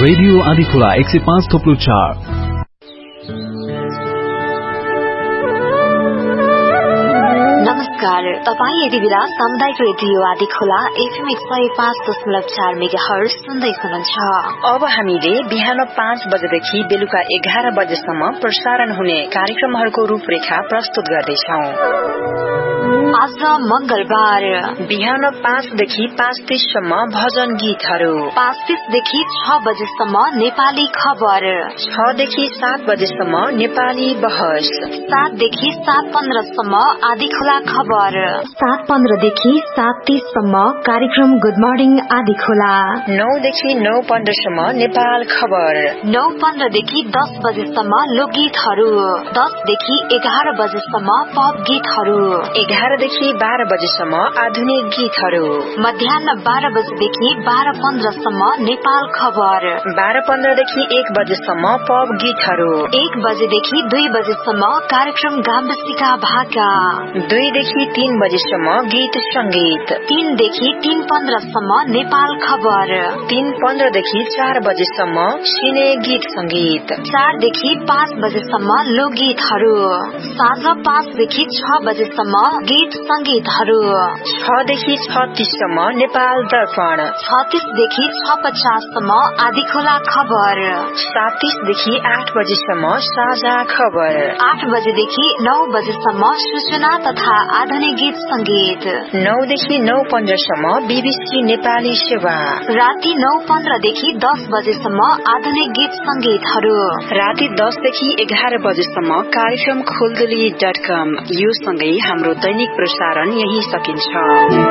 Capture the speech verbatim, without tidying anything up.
Radio Adhikhola एक सय पाँच थोप्लो चार। नमस्कार, तपाईँ यति बेला सामुदायिक रेडियो आदिखोला एफएम एक सय पाँच दशमलव चार मेगाहर्ज सुन्दै हुनुहुन्छ। अब हामीले बिहान पाँच बजेदेखि बेलुका एघार बजेसम्म प्रसारण हुने कार्यक्रमहरूको रूपरेखा प्रस्तुत गर्दैछौं। आज मंगलबार बिहान पाँचदेखि पाँच तीससम्म भजन गीतहरू, पाँच तीसदेखि छ बजेसम्म नेपाली खबर, छदेखि सात बजेसम्म नेपाली बहस, सातदेखि सात पन्ध्रसम्म आदिखोला खबर, सात पन्ध्रदेखि सात तीससम्म कार्यक्रम गुड मर्निङ आदिखोला, नौदेखि नौ पन्ध्रसम्म नेपाल खबर, नौ पन्ध्रदेखि दस बजेसम्म लोकगीतहरू, दसदेखि एघार बजेसम्म पप गीतहरू, एघारदेखि बाह्र बजेसम्म आधुनिक गीतहरू, मध्याह बाह्र बजेदेखि बाह्र पन्ध्रसम्म नेपाल खबर, बाह्र पन्ध्रदेखि एक बजेसम्म पप गीतहरू, एक बजेदेखि दुई बजेसम्म कार्यक्रम गाम्बेसिका भाका, दुईदेखि तीन बजेसम्म गीत संगीत, तीनदेखि तीन पन्ध्रसम्म नेपाल खबर, तीन पन्ध्रदेखि चार बजेसम्म सिने गीत संगीत, चारदेखि पाँच बजेसम्म लोकगीतहरू, साँझ पाँचदेखि छ बजेसम्म गीत संगीतहरू, छदेखि छत्तीससम्म नेपाल दर्पण, छत्तीसदेखि छ पचाससम्म आदिखोला खबर, साततीसदेखि आठ बजेसम्म साझा खबर, आठ बजेदेखि नौ बजेसम्म सूचना तथा आधुनिक गीत संगीत, नौदेखि नौ पन्ध्रसम्म बीबीसी नेपाली सेवा, राति नौ पन्ध्रदेखि दस बजेसम्म आधुनिक गीत संगीतहरू, राति दसदेखि एघार बजेसम्म कार्यक्रम खोलदली डट कम। यो सँगै हाम्रो दैनिक प्रसारण यही सकिन्छ।